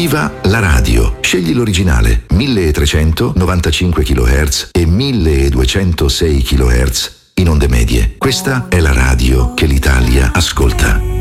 Viva la radio! Scegli l'originale 1395 kHz e 1206 kHz in onde medie. Questa è la radio che l'Italia ascolta.